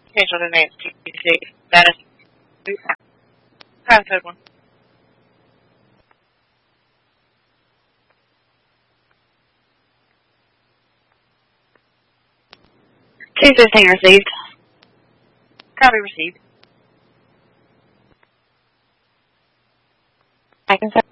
Scheduled advance TC status. Code 1. $2.15 received. Copy received. I can